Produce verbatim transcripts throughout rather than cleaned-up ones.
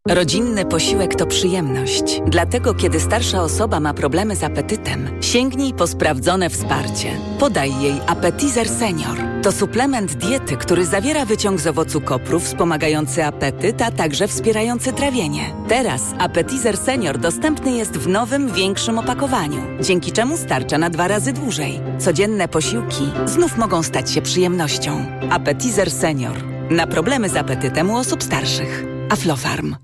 Rodzinny posiłek to przyjemność. Dlatego, kiedy starsza osoba ma problemy z apetytem, sięgnij po sprawdzone wsparcie. Podaj jej Appetizer Senior. To suplement diety, który zawiera wyciąg z owocu kopru wspomagający apetyt, a także wspierający trawienie. Teraz Appetizer Senior dostępny jest w nowym, większym opakowaniu, dzięki czemu starcza na dwa razy dłużej. Codzienne posiłki znów mogą stać się przyjemnością. Appetizer Senior. Na problemy z apetytem u osób starszych. Aflofarm.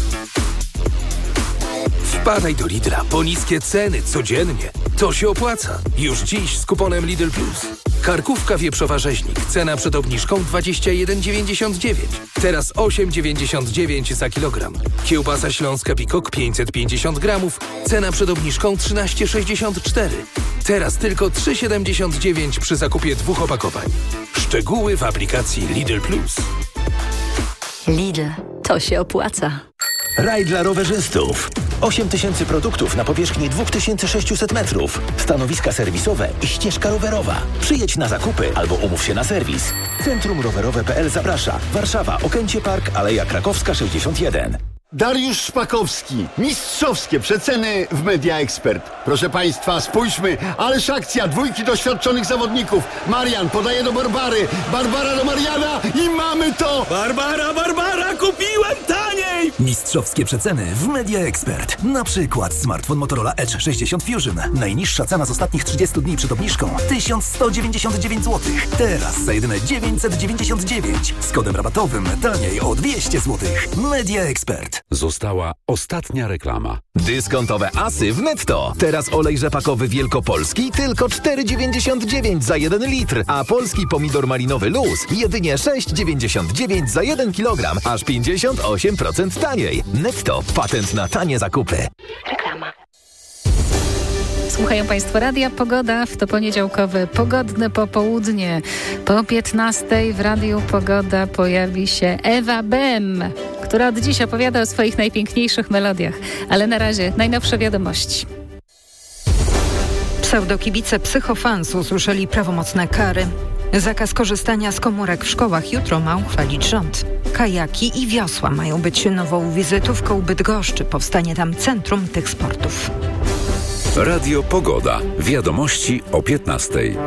Wpadaj do Lidla po niskie ceny codziennie. To się opłaca. Już dziś z kuponem Lidl Plus. Karkówka wieprzowa rzeźnik. Cena przed obniżką dwadzieścia jeden dziewięćdziesiąt dziewięć. Teraz osiem dziewięćdziesiąt dziewięć za kilogram. Kiełbasa śląska Pikok pięćset pięćdziesiąt gramów. Cena przed obniżką trzynaście sześćdziesiąt cztery. Teraz tylko trzy siedemdziesiąt dziewięć przy zakupie dwóch opakowań. Szczegóły w aplikacji Lidl Plus. Lidl. To się opłaca. Raj dla rowerzystów. osiem tysięcy produktów na powierzchni dwa tysiące sześćset metrów. Stanowiska serwisowe i ścieżka rowerowa. Przyjedź na zakupy albo umów się na serwis. Centrum Rowerowe kropka p l zaprasza. Warszawa, Okęcie Park, Aleja Krakowska sześćdziesiąt jeden. Dariusz Szpakowski. Mistrzowskie przeceny w Media Expert. Proszę Państwa, spójrzmy. Ależ akcja dwójki doświadczonych zawodników. Marian podaje do Barbary. Barbara do Mariana i mamy to! Barbara, Barbara, kupiłem taniej! Mistrzowskie przeceny w Media Expert. Na przykład smartfon Motorola Edge sześćdziesiąt Fusion. Najniższa cena z ostatnich trzydziestu dni przed obniżką tysiąc sto dziewięćdziesiąt dziewięć złotych. Teraz za jedyne dziewięćset dziewięćdziesiąt dziewięć. Z kodem rabatowym taniej o dwieście złotych. Media Expert. Została ostatnia reklama. Dyskontowe asy w Netto. Teraz olej rzepakowy wielkopolski tylko cztery dziewięćdziesiąt dziewięć za jeden litr, a polski pomidor malinowy Luz jedynie sześć dziewięćdziesiąt dziewięć za jeden kilogram, aż pięćdziesiąt osiem procent taniej. Netto. Patent na tanie zakupy. Reklama. Słuchają Państwo Radia Pogoda w to poniedziałkowe pogodne popołudnie. Po piętnastej w Radiu Pogoda pojawi się Ewa Bem, która od dziś opowiada o swoich najpiękniejszych melodiach. Ale na razie najnowsze wiadomości. Pseudokibice Psychofans usłyszeli prawomocne kary. Zakaz korzystania z komórek w szkołach jutro ma uchwalić rząd. Kajaki i wiosła mają być nową wizytówką Bydgoszczy. Powstanie tam centrum tych sportów. Radio Pogoda. Wiadomości o piętnastej.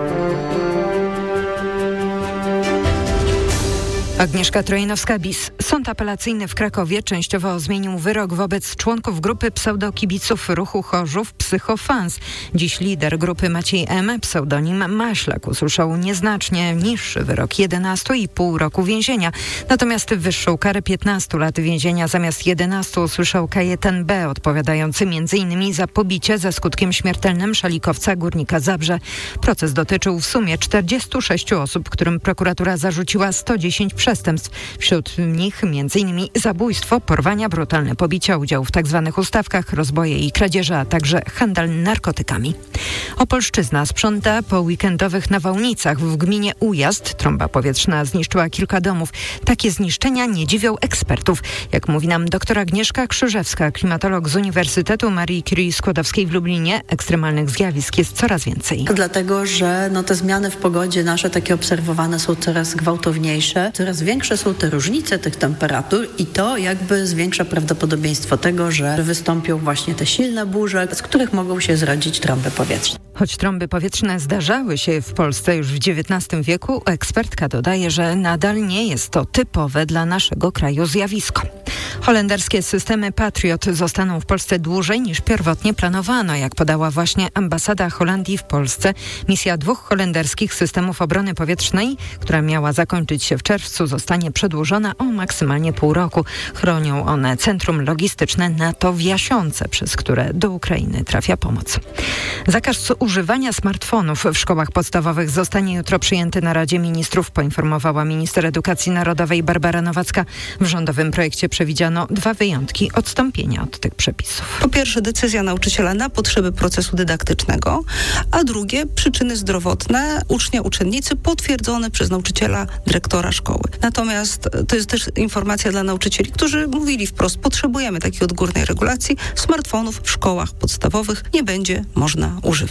Agnieszka Trojanowska-Bis. Sąd apelacyjny w Krakowie częściowo zmienił wyrok wobec członków grupy pseudokibiców ruchu Chorzów Psychofans. Dziś lider grupy Maciej M., pseudonim Maślak, usłyszał nieznacznie niższy wyrok jedenaście i pół roku więzienia. Natomiast wyższą karę piętnaście lat więzienia zamiast jedenastu usłyszał Kajetan B., odpowiadający między innymi za pobicie ze skutkiem śmiertelnym szalikowca Górnika Zabrze. Proces dotyczył w sumie czterdziestu sześciu osób, którym prokuratura zarzuciła sto dziesięć przestępstw. Wśród nich między innymi zabójstwo, porwania, brutalne pobicia, udział w tzw. ustawkach, rozboje i kradzieże, a także handel narkotykami. Opolszczyzna sprząta po weekendowych nawałnicach w gminie Ujazd. Trąba powietrzna zniszczyła kilka domów. Takie zniszczenia nie dziwią ekspertów. Jak mówi nam dr Agnieszka Krzyżewska, klimatolog z Uniwersytetu Marii Curie Skłodowskiej w Lublinie, ekstremalnych zjawisk jest coraz więcej. Dlatego, że no, te zmiany w pogodzie nasze takie obserwowane są coraz gwałtowniejsze, coraz większe są te różnice tych temperatur i to jakby zwiększa prawdopodobieństwo tego, że wystąpią właśnie te silne burze, z których mogą się zrodzić trąby powietrzne. Choć trąby powietrzne zdarzały się w Polsce już w dziewiętnastym wieku, ekspertka dodaje, że nadal nie jest to typowe dla naszego kraju zjawisko. Holenderskie systemy Patriot zostaną w Polsce dłużej niż pierwotnie planowano, jak podała właśnie ambasada Holandii w Polsce. Misja dwóch holenderskich systemów obrony powietrznej, która miała zakończyć się w czerwcu, zostanie przedłużona o maksymalnie pół roku. Chronią one centrum logistyczne NATO w Jasiące, przez które do Ukrainy trafia pomoc. Zakaz używania smartfonów w szkołach podstawowych zostanie jutro przyjęty na Radzie Ministrów, poinformowała minister edukacji narodowej Barbara Nowacka. W rządowym projekcie przewidziano dwa wyjątki odstąpienia od tych przepisów. Po pierwsze decyzja nauczyciela na potrzeby procesu dydaktycznego, a drugie przyczyny zdrowotne ucznia, uczennicy potwierdzone przez nauczyciela, dyrektora szkoły. Natomiast to jest też informacja dla nauczycieli, którzy mówili wprost, potrzebujemy takiej odgórnej regulacji, smartfonów w szkołach podstawowych nie będzie można używać.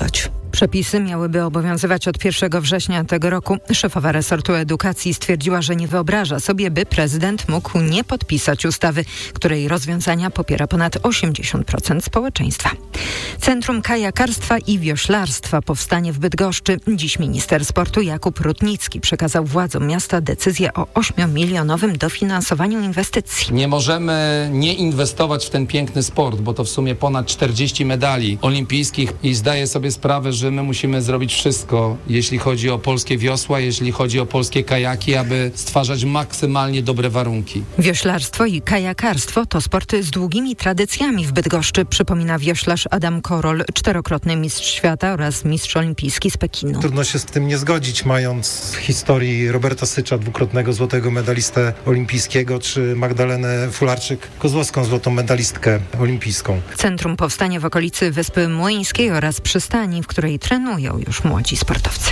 Przepisy miałyby obowiązywać od pierwszego września tego roku. Szefowa resortu edukacji stwierdziła, że nie wyobraża sobie, by prezydent mógł nie podpisać ustawy, której rozwiązania popiera ponad osiemdziesiąt procent społeczeństwa. Centrum kajakarstwa i wioślarstwa powstanie w Bydgoszczy. Dziś minister sportu Jakub Rutnicki przekazał władzom miasta decyzję o ośmiomilionowym dofinansowaniu inwestycji. Nie możemy nie inwestować w ten piękny sport, bo to w sumie ponad czterdzieści medali olimpijskich i zdaję sobie sprawę, że my musimy zrobić wszystko, jeśli chodzi o polskie wiosła, jeśli chodzi o polskie kajaki, aby stwarzać maksymalnie dobre warunki. Wioślarstwo i kajakarstwo to sporty z długimi tradycjami w Bydgoszczy, przypomina wioślarz Adam Korol, czterokrotny mistrz świata oraz mistrz olimpijski z Pekinu. Trudno się z tym nie zgodzić, mając w historii Roberta Sycza, dwukrotnego złotego medalistę olimpijskiego, czy Magdalenę Fularczyk-Kozłowską, złotą medalistkę olimpijską. Centrum powstanie w okolicy Wyspy Młyńskiej oraz przystani, w której trenują już młodzi sportowcy.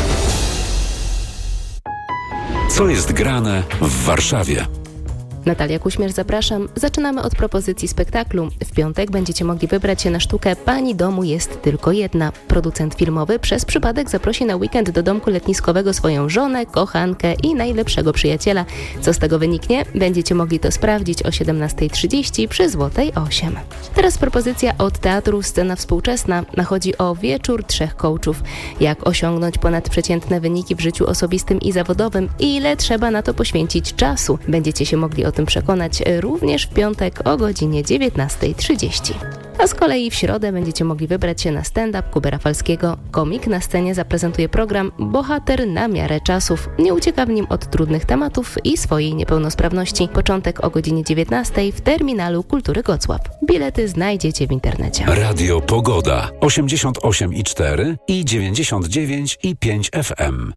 Co jest grane w Warszawie? Natalia Kuśmierz, zapraszam. Zaczynamy od propozycji spektaklu. W piątek będziecie mogli wybrać się na sztukę Pani domu jest tylko jedna. Producent filmowy przez przypadek zaprosi na weekend do domku letniskowego swoją żonę, kochankę i najlepszego przyjaciela. Co z tego wyniknie? Będziecie mogli to sprawdzić o siedemnasta trzydzieści przy Złotej osiem. Teraz propozycja od Teatru Scena Współczesna. Chodzi o wieczór trzech coachów. Jak osiągnąć ponadprzeciętne wyniki w życiu osobistym i zawodowym i ile trzeba na to poświęcić czasu. Będziecie się mogli o tym przekonać również w piątek o godzinie dziewiętnasta trzydzieści. A z kolei w środę będziecie mogli wybrać się na stand-up Kuby Rafalskiego. Komik na scenie zaprezentuje program Bohater na miarę czasów. Nie ucieka w nim od trudnych tematów i swojej niepełnosprawności. Początek o godzinie dziewiętnastej w Terminalu Kultury Gocław. Bilety znajdziecie w internecie. Radio Pogoda osiemdziesiąt osiem i cztery i dziewięćdziesiąt dziewięć i pięć F M.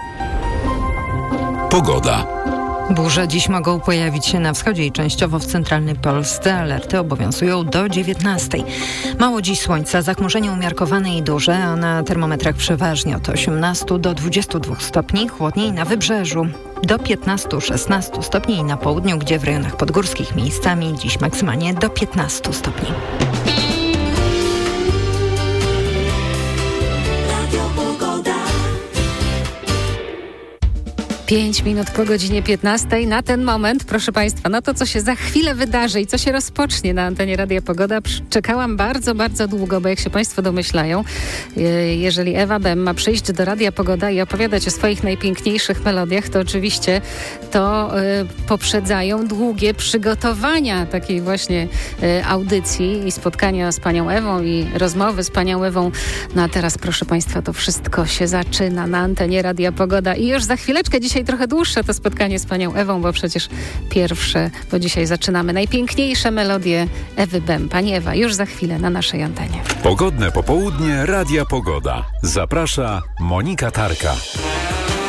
Pogoda. Burze dziś mogą pojawić się na wschodzie i częściowo w centralnej Polsce. Alerty obowiązują do dziewiętnastej. Mało dziś słońca, zachmurzenie umiarkowane i duże, a na termometrach przeważnie od osiemnastu do dwudziestu dwóch stopni, chłodniej na wybrzeżu. Do piętnastu szesnastu stopni i na południu, gdzie w rejonach podgórskich miejscami dziś maksymalnie do piętnastu stopni. Pięć minut po godzinie piętnastej. Na ten moment, proszę Państwa, no to co się za chwilę wydarzy i co się rozpocznie na antenie Radia Pogoda, czekałam bardzo, bardzo długo, bo jak się Państwo domyślają, jeżeli Ewa Bem ma przyjść do Radia Pogoda i opowiadać o swoich najpiękniejszych melodiach, to oczywiście to y, poprzedzają długie przygotowania takiej właśnie y, audycji i spotkania z panią Ewą i rozmowy z panią Ewą. No a teraz, proszę Państwa, to wszystko się zaczyna na antenie Radia Pogoda i już za chwileczkę, dzisiaj trochę dłuższe to spotkanie z panią Ewą, bo przecież pierwsze, bo dzisiaj zaczynamy najpiękniejsze melodie Ewy Bem. Pani Ewa, już za chwilę na naszej antenie. Pogodne popołudnie Radia Pogoda. Zaprasza Monika Tarka.